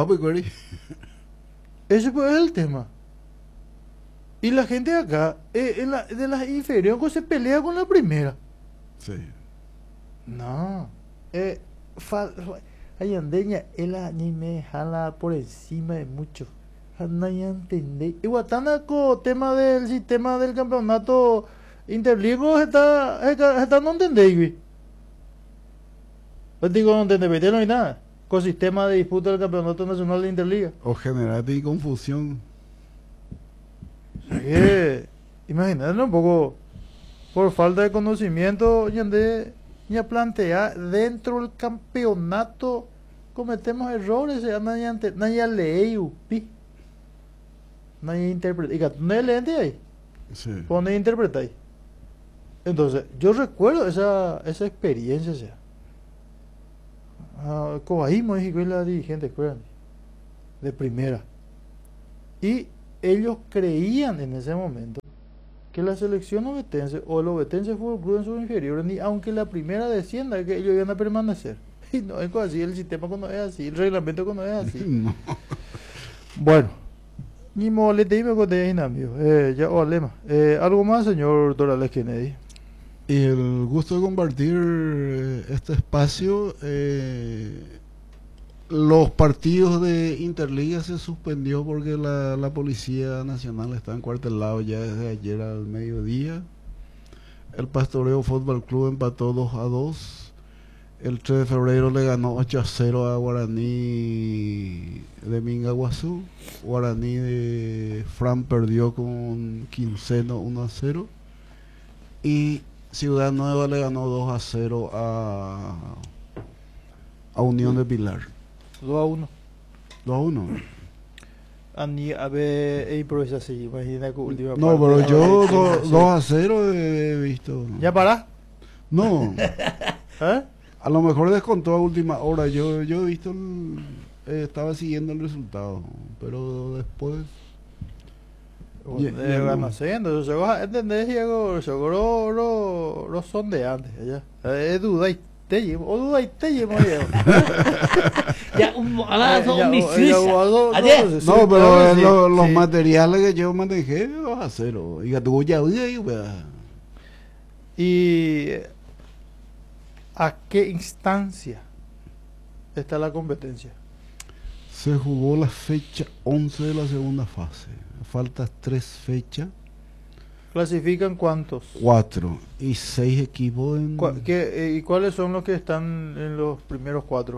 Speaker 1: Ese pues es el tema. Y la gente de acá, de las inferiores, se pelea con la primera.
Speaker 2: Sí.
Speaker 1: No. Ayandeña, él ni me jala por encima de mucho. No entendí. Igual, con tema del sistema del campeonato Interligo está no entendéis, güey. Pues digo, no entendéis, no hay nada. Con sistema de disputa del campeonato nacional de Interliga.
Speaker 2: O generarte confusión.
Speaker 1: Imagínate un poco, por falta de conocimiento, ya plantear dentro del campeonato cometemos errores, nadie lee, nadie interpreta. Y que no leen ahí.
Speaker 2: Sí.
Speaker 1: Pone interpretar. Entonces, yo recuerdo esa experiencia, o sea. Cobaí México es la dirigente, acuérdense, de primera. Y ellos creían en ese momento que la selección ovetense o el Ovetense Fútbol Club en sus inferiores, ni aunque la primera descienda, que ellos iban a permanecer. Y no es así, el sistema cuando es así, el reglamento cuando es así.
Speaker 2: No.
Speaker 1: Bueno, ni moleste y me conté, amigo. Ya hablemos. ¿Algo más, señor Dorales Kennedy?
Speaker 2: Y el gusto de compartir este espacio. Los partidos de Interliga se suspendió porque la Policía Nacional está encuartelado ya desde ayer al mediodía. El Pastoreo Fútbol Club empató 2-2. El 3 de febrero le ganó 8-0 a Guaraní de Mingaguazú. Guaraní de Fran perdió con Quinceno 1-0. Y Ciudad Nueva le ganó 2-0 a Unión de Pilar.
Speaker 1: 2-1.
Speaker 2: 2-1.
Speaker 1: A ver, improvisa así, imagina que última
Speaker 2: No,
Speaker 1: parte.
Speaker 2: pero yo
Speaker 1: Sí.
Speaker 2: 2-0 he visto.
Speaker 1: ¿Ya parás?
Speaker 2: No,
Speaker 1: ¿Eh?
Speaker 2: a lo mejor descontó a última hora. Yo he visto, estaba siguiendo el resultado, pero después. Ya no.
Speaker 1: Ganó haciendo, ¿entendés, Diego? Seguro lo son de antes, ya. Duda y te llevo, o duda y te llevo, Diego.
Speaker 3: Ya, ahora son
Speaker 1: Ya,
Speaker 3: homicidas.
Speaker 1: no,
Speaker 3: Ayer.
Speaker 1: sí,
Speaker 2: No, pero
Speaker 1: claro que sí,
Speaker 2: los
Speaker 1: sí.
Speaker 2: materiales que yo manejé 2-0. Y que tuvo ya ahí, wea.
Speaker 1: ¿Y a qué instancia está la competencia?
Speaker 2: Se jugó la fecha 11 de la segunda fase. Faltan 3 fechas.
Speaker 1: ¿Clasifican cuántos?
Speaker 2: 4 y 6 equipos en...
Speaker 1: ¿Y cuáles son los que están en los primeros 4?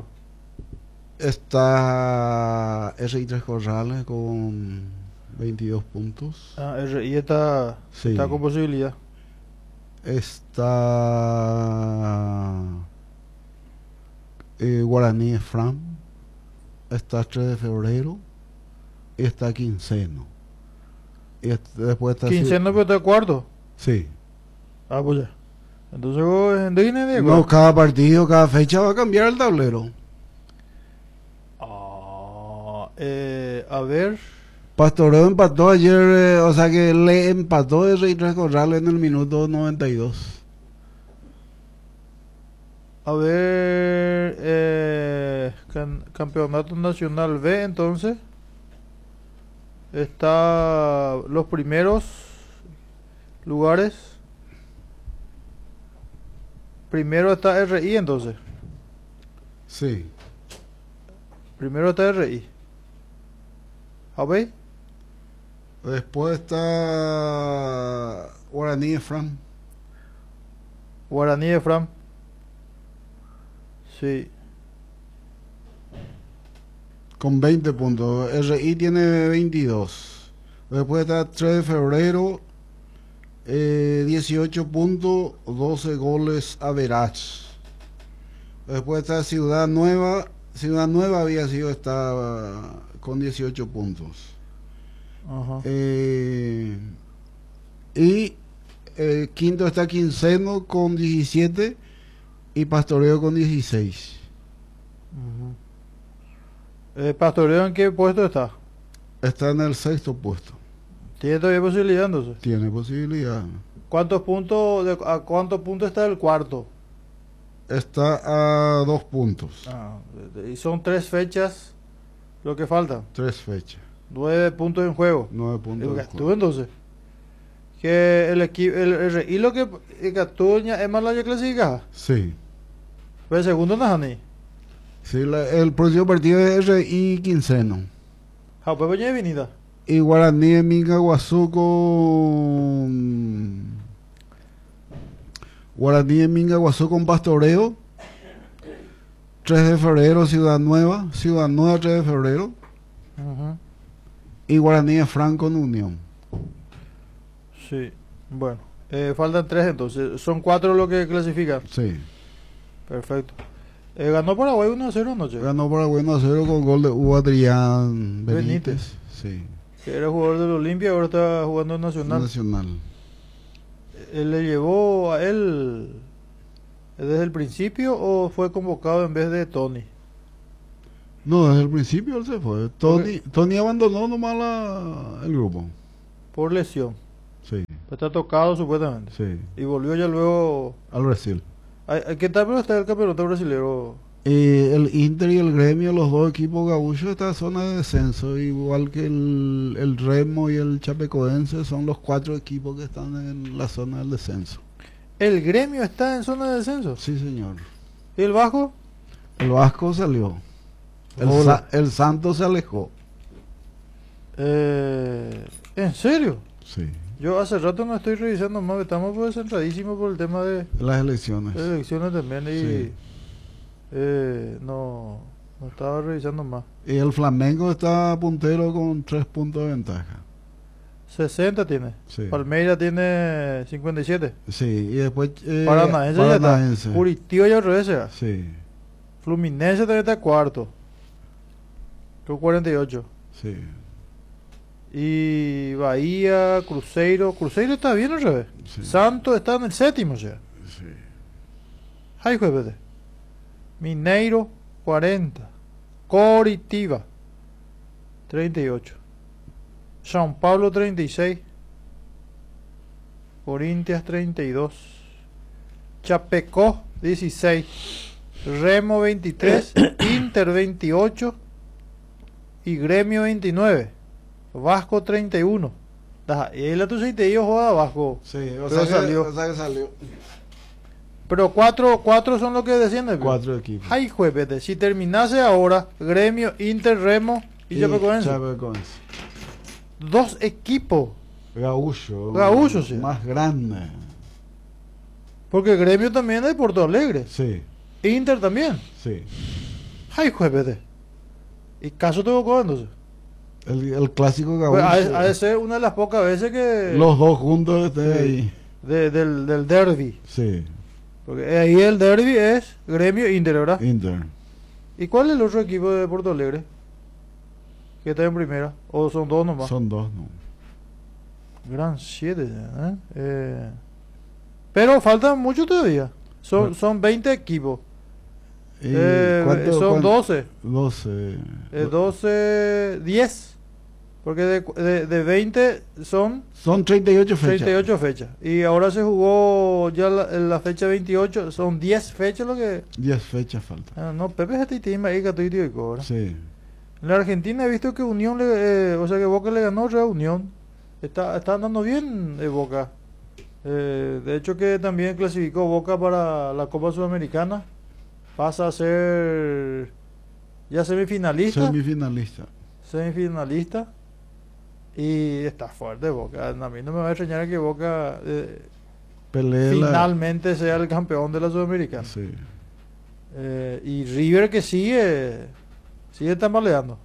Speaker 2: Está RI3 Corrales con 22 puntos.
Speaker 1: RI está
Speaker 2: Sí.
Speaker 1: con posibilidad.
Speaker 2: Está Guaraní de Fran. Está 3 de febrero. Y está Quinceno. Y después está...
Speaker 1: Quinceno, pero está cuarto.
Speaker 2: Sí.
Speaker 1: Pues ya. Entonces, vos en Disney, Diego.
Speaker 2: No, cada partido, cada fecha va a cambiar el tablero.
Speaker 1: A ver.
Speaker 2: Pastoreo empató ayer, o sea que le empató el Rey Tres Corrales en el minuto 92.
Speaker 1: A ver. Campeonato Nacional B, entonces. Está los primeros lugares. Primero está RI, entonces.
Speaker 2: Sí.
Speaker 1: Primero está RI. ¿A ver?
Speaker 2: Después está Guaraní de Fran.
Speaker 1: Guaraní de Fran. Sí.
Speaker 2: Con 20 puntos. RI tiene 22. Después está 3 de febrero. 18 puntos, 12 goles average. Después está Ciudad Nueva. Ciudad Nueva había sido, estaba con 18 puntos.
Speaker 1: Ajá.
Speaker 2: Y quinto está Quinceno con 17 y Pastoreo con 16.
Speaker 1: ¿Pastoreo en qué puesto está?
Speaker 2: Está en el sexto puesto.
Speaker 1: ¿Tiene todavía posibilidad entonces?
Speaker 2: Tiene posibilidad.
Speaker 1: ¿A cuántos puntos está el cuarto?
Speaker 2: Está a 2 puntos.
Speaker 1: Y son 3 fechas lo que faltan.
Speaker 2: 3 fechas.
Speaker 1: 9 puntos en juego.
Speaker 2: 9 puntos.
Speaker 1: Tú entonces. Que el equipo, y lo que Catuña es más la que clasifica.
Speaker 2: Sí.
Speaker 1: Pero el segundo no es Ani.
Speaker 2: Sí, el próximo partido es RI Quinceno.
Speaker 1: Pues venía venida.
Speaker 2: Y Guaraní de Mingaguazú con... Guaraní de Mingaguazú con Pastoreo. 3 de febrero, Ciudad Nueva. Ciudad Nueva, 3 de febrero. Y Guaraní de Fran con Unión.
Speaker 1: Sí, bueno. Faltan 3 entonces. Son 4 los que clasifican.
Speaker 2: Sí.
Speaker 1: Perfecto. Ganó Paraguay 1-0 anoche.
Speaker 2: Ganó Paraguay 1-0 con gol de Hugo Adrián Benítez. Sí.
Speaker 1: Que era jugador del Olimpia, ahora está jugando en Nacional.
Speaker 2: Nacional.
Speaker 1: ¿Él le llevó a él desde el principio o fue convocado en vez de Tony?
Speaker 2: No, desde el principio él se fue. Tony abandonó nomás el grupo.
Speaker 1: Por lesión.
Speaker 2: Sí,
Speaker 1: Está tocado supuestamente.
Speaker 2: sí.
Speaker 1: Y volvió ya luego.
Speaker 2: Al Brasil.
Speaker 1: ¿Qué tal pero está el campeonato brasileño?
Speaker 2: El Inter y el Gremio, los dos equipos gaúchos, están en zona de descenso, igual que el Remo y el Chapecoense, son los 4 equipos que están en la zona del descenso.
Speaker 1: ¿El Gremio está en zona de descenso?
Speaker 2: Sí, señor.
Speaker 1: ¿Y el Vasco?
Speaker 2: El Vasco salió. El Santos se alejó.
Speaker 1: ¿En serio?
Speaker 2: Sí.
Speaker 1: Yo hace rato no estoy revisando más, estamos pues centradísimos por el tema de
Speaker 2: Las elecciones.
Speaker 1: elecciones también y
Speaker 2: Sí.
Speaker 1: no estaba revisando más.
Speaker 2: Y el Flamengo está puntero con 3 puntos de ventaja.
Speaker 1: 60 tiene.
Speaker 2: Sí.
Speaker 1: Palmeiras tiene 57.
Speaker 2: Sí, y después
Speaker 1: Paranaense ya
Speaker 2: Paranaense.
Speaker 1: está. Curitiba ya al revés ya.
Speaker 2: Sí,
Speaker 1: Fluminense también está cuarto. Con 48.
Speaker 2: sí,
Speaker 1: Y Bahía, Cruzeiro. Cruzeiro está bien al revés.
Speaker 2: sí.
Speaker 1: Santos está en el séptimo ya.
Speaker 2: Sí.
Speaker 1: Ay, jueves. Mineiro, 40. Coritiba, 38. São Paulo, 36. Corinthians, 32. Chapecó, 16. Remo, 23. Inter, 28. Y Gremio, 29. Vasco, 31. Y ahí la tuya y te juega Vasco.
Speaker 2: Sí,
Speaker 1: Pero salió.
Speaker 2: o sea que salió.
Speaker 1: Pero cuatro son los que descienden.
Speaker 2: 4 equipos.
Speaker 1: Ay, jueves, si terminase ahora, Gremio, Inter, Remo y Chapecoense.
Speaker 2: Chapecoense.
Speaker 1: 2 equipos.
Speaker 2: Gaúcho.
Speaker 1: Gaúcho, sí.
Speaker 2: Más grande.
Speaker 1: Porque Gremio también es de Porto Alegre.
Speaker 2: Sí,
Speaker 1: Inter también.
Speaker 2: sí.
Speaker 1: Ay, jueves. ¿Y caso te tocó entonces?
Speaker 2: El clásico
Speaker 1: Pues
Speaker 2: gaúcho.
Speaker 1: ha de ser una de las pocas veces que.
Speaker 2: Los dos juntos estén
Speaker 1: Sí.
Speaker 2: ahí.
Speaker 1: Del derby.
Speaker 2: Sí,
Speaker 1: Porque ahí el derby es Gremio Inter, ¿verdad?
Speaker 2: Inter.
Speaker 1: ¿Y cuál es el otro equipo de Porto Alegre? Que está en primera. ¿O son 2 nomás?
Speaker 2: Son 2, ¿no?
Speaker 1: Gran 7, pero faltan mucho todavía. Son 20 equipos.
Speaker 2: ¿Y
Speaker 1: Son 12.
Speaker 2: 12.
Speaker 1: 12, 10. Porque de 20 son
Speaker 2: Son 38 fechas.
Speaker 1: 38 fechas. Y ahora se jugó ya la fecha 28. Son 10 fechas lo que.
Speaker 2: 10 fechas faltan.
Speaker 1: No, Pepe es este tema ahí que estoy ahora.
Speaker 2: Sí.
Speaker 1: En la Argentina he visto que Unión, o sea que Boca le ganó a Unión. Está andando bien Boca. De hecho que también clasificó Boca para la Copa Sudamericana. Pasa a ser ya semifinalista. Semifinalista. Y está fuerte Boca. A mí no me va a extrañar que Boca finalmente sea el campeón de la Sudamericana.
Speaker 2: Sí.
Speaker 1: Y River que sigue tambaleando.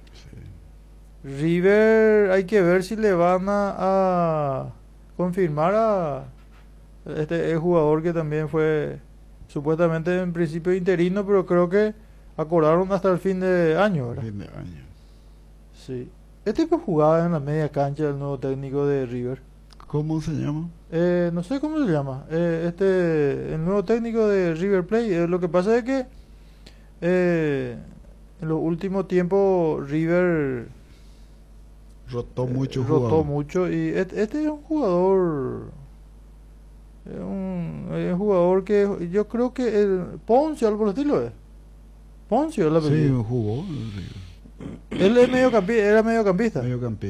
Speaker 1: River hay que ver si le van a confirmar a el jugador que también fue supuestamente en principio interino, pero creo que acordaron hasta el fin de año, ¿verdad?
Speaker 2: Fin de año.
Speaker 1: Sí. Este tipo jugaba en la media cancha el nuevo técnico de River.
Speaker 2: ¿Cómo se llama?
Speaker 1: No sé cómo se llama. El nuevo técnico de River Plate. Lo que pasa es que en los últimos tiempos River
Speaker 2: Rotó mucho
Speaker 1: y este es un jugador un jugador que yo creo que el Poncio algo por el estilo es Poncio es la
Speaker 2: Sí, jugó
Speaker 1: él es era mediocampista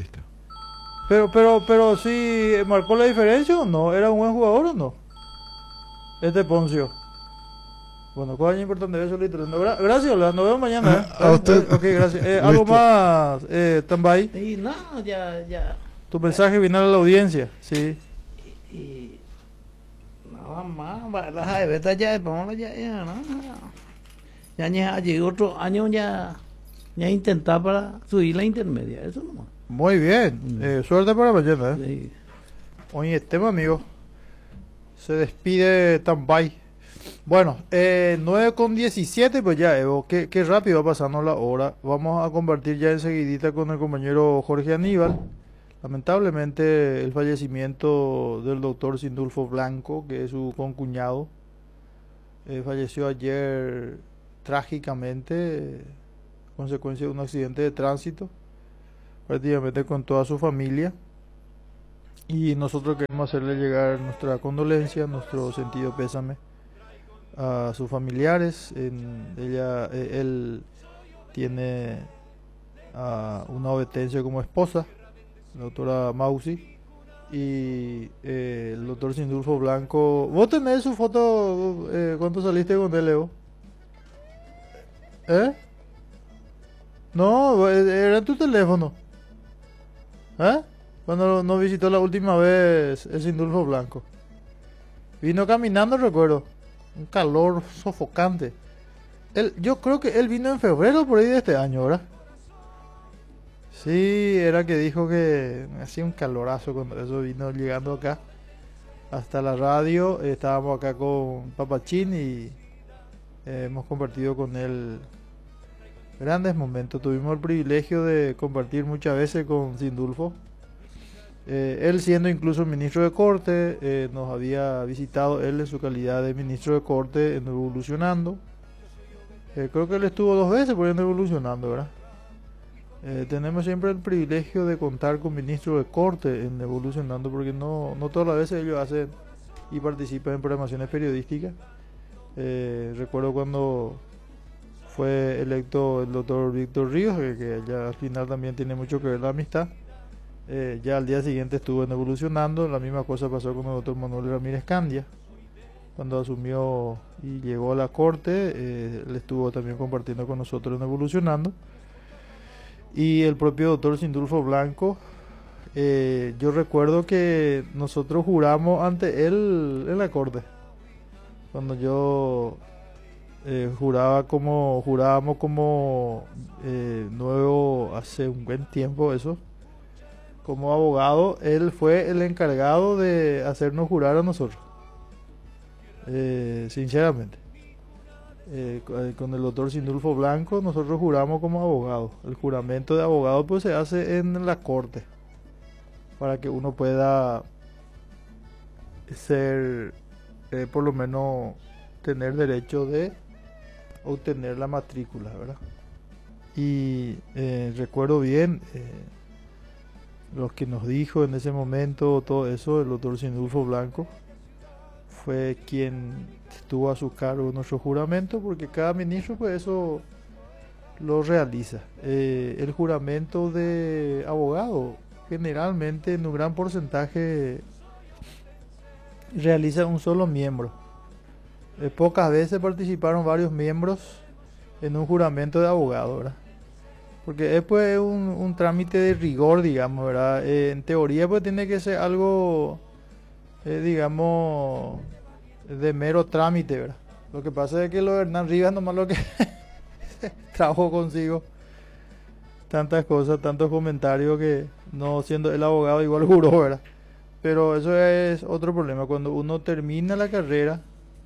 Speaker 1: pero sí marcó la diferencia o no, era un buen jugador o no este Poncio. Bueno, ¿cuál es lo importante de eso? Gracias, nos vemos mañana.
Speaker 2: A usted.
Speaker 1: Ok, gracias. ¿Algo más, Tambay?
Speaker 3: Y no, ya.
Speaker 1: Tu mensaje final a la audiencia, sí.
Speaker 3: Y nada más, la beta ya, vamos ya, ¿no? Ya llegó otro año ya intentar para subir la intermedia, eso nomás.
Speaker 1: Muy bien, suerte para mañana.
Speaker 3: Sí.
Speaker 1: Oye, amigo, se despide Tambay. Bueno, 9:17, pues ya, Evo, qué rápido va pasando la hora. Vamos a compartir ya enseguidita con el compañero Jorge Aníbal. Lamentablemente el fallecimiento del doctor Sindulfo Blanco, que es su concuñado, falleció ayer trágicamente consecuencia de un accidente de tránsito, prácticamente con toda su familia. Y nosotros queremos hacerle llegar nuestra condolencia, nuestro sentido pésame a sus familiares. Él tiene una obetencia como esposa, la doctora Mausi, y el doctor Sindulfo Blanco. ¿Vos tenés su foto cuando saliste con él, Evo? ¿Eh? No, era en tu teléfono. ¿Eh? Cuando nos visitó la última vez el Sindulfo Blanco. Vino caminando, recuerdo. Un calor sofocante. Yo creo que él vino en febrero por ahí de este año, ¿verdad? Sí, era que dijo que hacía un calorazo cuando eso vino llegando acá hasta la radio. Estábamos acá con Papachín y hemos compartido con él grandes momentos. Tuvimos el privilegio de compartir muchas veces con Sindulfo. Él siendo incluso ministro de Corte, nos había visitado él en su calidad de ministro de Corte en Evolucionando. Creo que él estuvo 2 veces por ahí en Evolucionando, ¿verdad? Tenemos siempre el privilegio de contar con ministros de Corte en Evolucionando, porque no todas las veces ellos hacen y participan en programaciones periodísticas. Recuerdo cuando fue electo el doctor Víctor Ríos, que ya al final también tiene mucho que ver la amistad. Ya al día siguiente estuvo en Evolucionando. La misma cosa pasó con el doctor Manuel Ramírez Candia. Cuando asumió y llegó a la corte, él estuvo también compartiendo con nosotros en Evolucionando. Y el propio doctor Sindulfo Blanco, yo recuerdo que nosotros juramos ante él en la corte. Cuando yo jurábamos como nuevo hace un buen tiempo eso. Como abogado, él fue el encargado de hacernos jurar a nosotros. Sinceramente. Con el doctor Sindulfo Blanco nosotros juramos como abogados. El juramento de abogado pues se hace en la corte para que uno pueda ser, por lo menos tener derecho de obtener la matrícula, ¿verdad? Y recuerdo bien lo que nos dijo en ese momento, todo eso, el doctor Sindulfo Blanco fue quien estuvo a su cargo nuestro juramento, porque cada ministro pues eso lo realiza. El juramento de abogado generalmente en un gran porcentaje realiza un solo miembro. Pocas veces participaron varios miembros en un juramento de abogado, ¿verdad? Porque después es un trámite de rigor, digamos, ¿verdad? En teoría pues tiene que ser algo digamos, de mero trámite, ¿verdad? Lo que pasa es que lo de Hernán Rivas nomás lo que trajo consigo tantas cosas, tantos comentarios que no siendo el abogado igual juró, ¿verdad? Pero eso es otro problema. Cuando uno termina la carrera,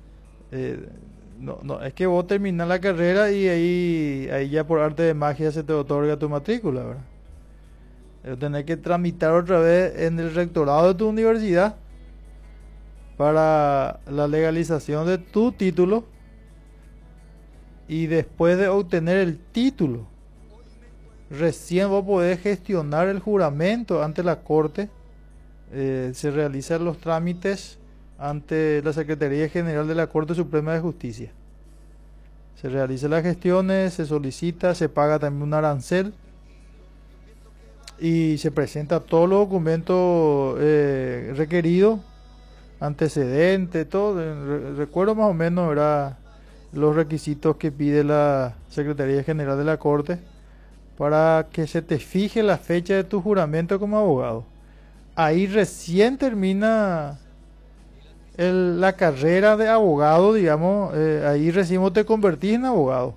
Speaker 1: no, es que vos terminas la carrera y ahí ya por arte de magia se te otorga tu matrícula, ¿verdad? Tenés que tramitar otra vez en el rectorado de tu universidad para la legalización de tu título, y después de obtener el título recién vos podés gestionar el juramento ante la corte. Se realizan los trámites ante la Secretaría General de la Corte Suprema de Justicia. Se realizan las gestiones, se solicita, se paga también un arancel y se presenta todos los documentos requeridos, antecedentes, todo. Recuerdo más o menos, ¿verdad?, los requisitos que pide la Secretaría General de la Corte para que se te fije la fecha de tu juramento como abogado. Ahí recién termina la carrera de abogado, digamos, ahí recién te convertís en abogado.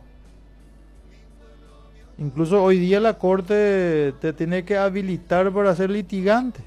Speaker 1: Incluso hoy día la Corte te tiene que habilitar para ser litigante.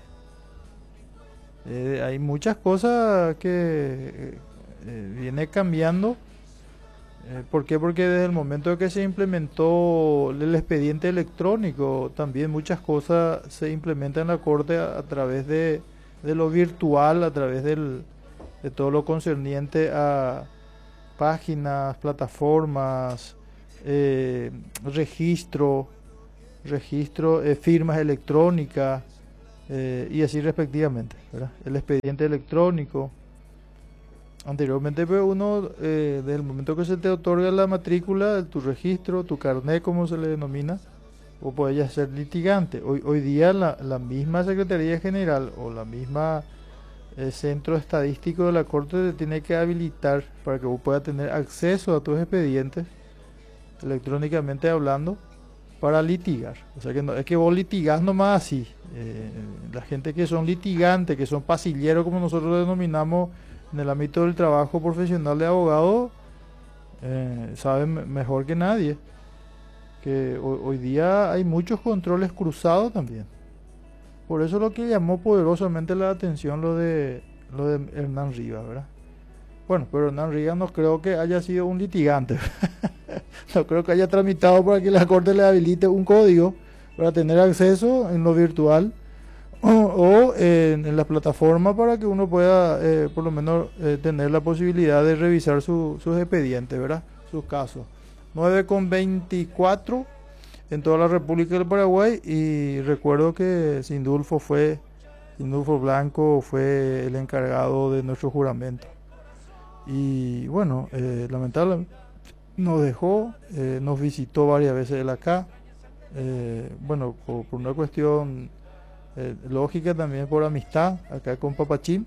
Speaker 1: Hay muchas cosas que viene cambiando. ¿Por qué? Porque desde el momento que se implementó el expediente electrónico, también muchas cosas se implementan en la Corte a través de lo virtual, a través de todo lo concerniente a páginas, plataformas, registro, firmas electrónicas, y así respectivamente, ¿verdad? El expediente electrónico. Anteriormente, pues uno, desde el momento que se te otorga la matrícula, tu registro, tu carnet, como se le denomina, o podías ser litigante. Hoy día la misma Secretaría General o la misma Centro Estadístico de la Corte te tiene que habilitar para que vos puedas tener acceso a tus expedientes, electrónicamente hablando, para litigar. O sea que no es que vos litigás nomás así. La gente que son litigantes, que son pasilleros, como nosotros denominamos en el ámbito del trabajo profesional de abogado, saben mejor que nadie que hoy día hay muchos controles cruzados también. Por eso lo que llamó poderosamente la atención lo de Hernán Rivas, ¿verdad? Bueno, pero Hernán Rivas no creo que haya sido un litigante. No creo que haya tramitado para que la Corte le habilite un código para tener acceso en lo virtual o en la plataforma para que uno pueda por lo menos tener la posibilidad de revisar sus expedientes, ¿verdad? Sus casos. 9:24 en toda la República del Paraguay, y recuerdo que Sindulfo Blanco fue el encargado de nuestro juramento. Y bueno, lamentablemente nos dejó, nos visitó varias veces él acá, bueno, por una cuestión lógica, también por amistad acá con Papachín,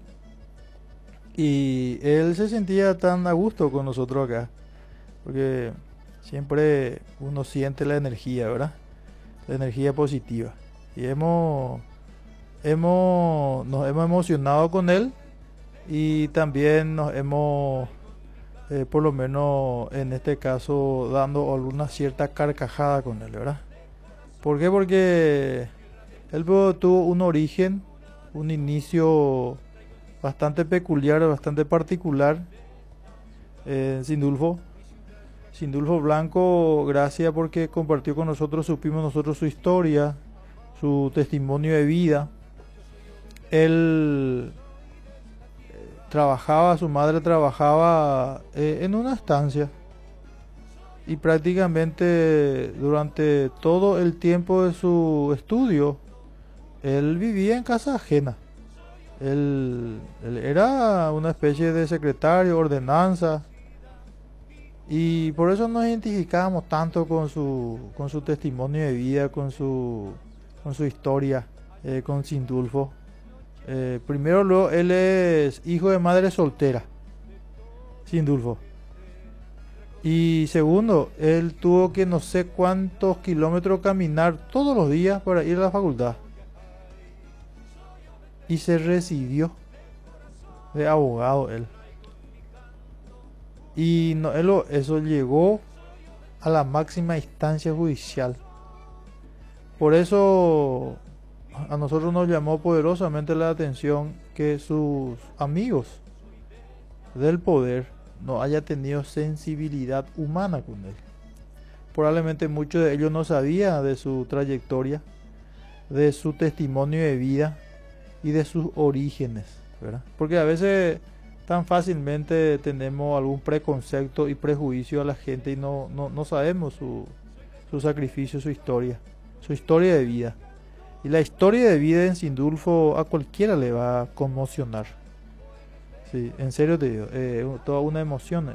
Speaker 1: y él se sentía tan a gusto con nosotros acá, porque siempre uno siente la energía, ¿verdad? La energía positiva. Y nos hemos emocionado con él, y también nos hemos, por lo menos en este caso, dando alguna cierta carcajada con él, ¿verdad? ¿Por qué? Porque él tuvo un origen, un inicio bastante peculiar, bastante particular, Sindulfo Blanco, gracias porque compartió con nosotros, supimos nosotros su historia, su testimonio de vida. Él su madre trabajaba en una estancia, y prácticamente durante todo el tiempo de su estudio, él vivía en casa ajena. Él era una especie de secretario, ordenanza. Y por eso nos identificábamos tanto con su testimonio de vida, con su historia, con Sindulfo. Primero, luego, él es hijo de madre soltera, Sindulfo. Y segundo, él tuvo que no sé cuántos kilómetros caminar todos los días para ir a la facultad. Y se recibió de abogado él. Y no, eso llegó a la máxima instancia judicial. Por eso a nosotros nos llamó poderosamente la atención que sus amigos del poder no haya tenido sensibilidad humana con él. Probablemente muchos de ellos no sabían de su trayectoria, de su testimonio de vida y de sus orígenes, ¿verdad? Porque a veces tan fácilmente tenemos algún preconcepto y prejuicio a la gente y no sabemos su sacrificio, su historia de vida. Y la historia de vida en Sindulfo a cualquiera le va a conmocionar. Sí, en serio te digo, toda una emoción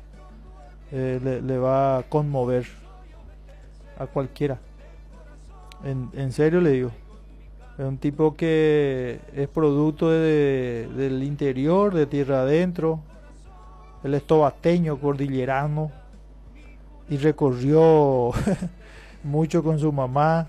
Speaker 1: le va a conmover a cualquiera. En serio le digo. Es un tipo que es producto del interior, de tierra adentro. Él es tobateño, cordillerano, y recorrió mucho con su mamá.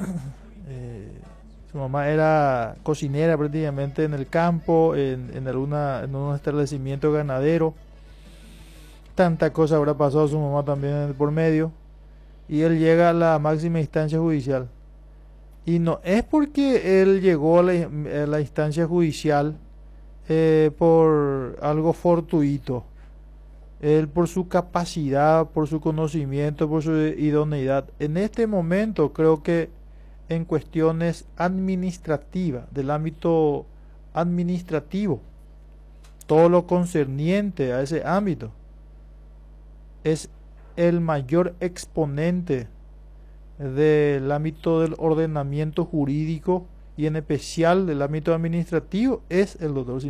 Speaker 1: Su mamá era cocinera prácticamente en el campo, en un establecimiento ganadero. Tanta cosa habrá pasado su mamá también por medio. Y él llega a la máxima instancia judicial. Y no es porque él llegó a la instancia judicial por algo fortuito. Él, por su capacidad, por su conocimiento, por su idoneidad. En este momento creo que en cuestiones administrativas, del ámbito administrativo, todo lo concerniente a ese ámbito, es el mayor exponente del ámbito del ordenamiento jurídico y en especial del ámbito administrativo es el doctor